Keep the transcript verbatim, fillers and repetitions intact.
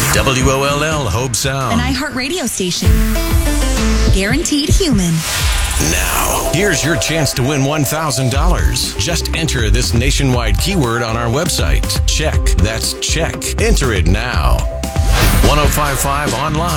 W O L L Hope Sound. An iHeartRadio station. Guaranteed human. Now, here's your chance to win one thousand dollars. Just enter this nationwide keyword on our website. Check. That's check. Enter it now. ten fifty-five online.